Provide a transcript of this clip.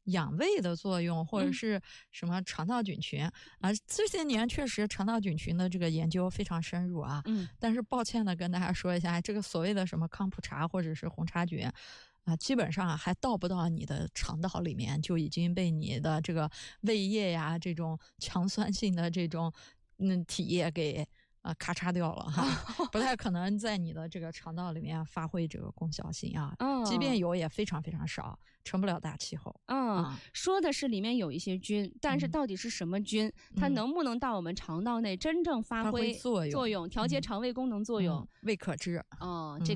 养胃的作用，或者是什么肠道菌群啊。这些年确实肠道菌群的这个研究非常深入啊。但是抱歉的跟大家说一下，这个所谓的什么康普茶或者是红茶菌啊，基本上还到不到你的肠道里面，就已经被你的这个胃液呀这种强酸性的这种体液给咔嚓掉了哈，不太可能在你的这个肠道里面发挥这个功效性啊。即便有也非常非常少，成不了大气候。 说的是里面有一些菌，但是到底是什么菌，它能不能到我们肠道内真正发挥作用，调节肠胃功能作用， 未可知。 这个